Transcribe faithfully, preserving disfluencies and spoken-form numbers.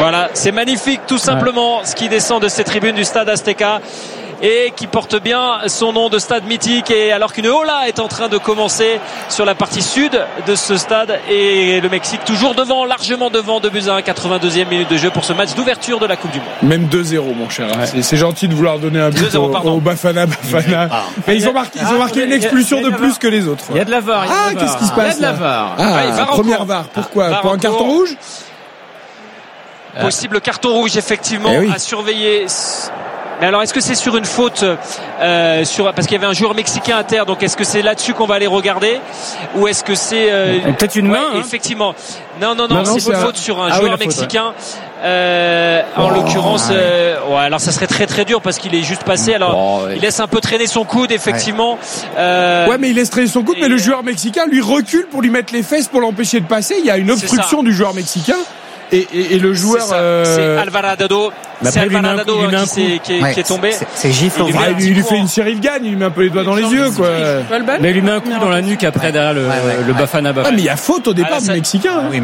Voilà, c'est magnifique tout simplement ce qui descend de ces tribunes du stade Azteca et qui porte bien son nom de stade mythique, et alors qu'une hola est en train de commencer sur la partie sud de ce stade, et le Mexique toujours devant, largement devant, deux buts à un, quatre-vingt-deuxième minute de jeu pour ce match d'ouverture de la Coupe du Monde. Même deux zéro mon cher, ouais. c'est, c'est gentil de vouloir donner un but au, au Bafana Bafana, ah. mais ils ont marqué, ils ont marqué ah, une expulsion de plus que les autres. Il y a de la V A R. Ah, qu'est-ce qui se passe? Il y a de la V A R. Ah, ah première V A R, pourquoi? ah, Pour un carton rouge? Possible carton rouge effectivement eh oui. à surveiller. Mais alors, est-ce que c'est sur une faute euh, sur, parce qu'il y avait un joueur mexicain à terre, donc est-ce que c'est là-dessus qu'on va aller regarder, ou est-ce que c'est euh, peut-être une main ouais, hein. Effectivement. Non, non, non, non c'est, c'est une un... faute sur un ah, joueur oui, mexicain. Faute, ouais. euh, en oh, l'occurrence, ouais. Euh, ouais, alors ça serait très très dur parce qu'il est juste passé. Alors, oh, ouais. il laisse un peu traîner son coude, effectivement. Ouais, euh, ouais mais il laisse traîner son coude, et... mais le joueur mexicain lui recule pour lui mettre les fesses pour l'empêcher de passer. Il y a une obstruction du joueur mexicain. Et, et, et le joueur c'est, euh... c'est Alvarado, bah c'est Alvarado hein, qui, s'est, qui, est, ouais, qui est tombé. C'est, c'est gifle. Il, ah, il lui fait une série de gagne, il lui met un peu les doigts dans les yeux, quoi. Mais il lui met un coup dans la nuque après derrière le, ouais, ouais, le Bafana Bafana. Ah, mais il y a faute au départ ah, là, du ça... Mexicain. Oui,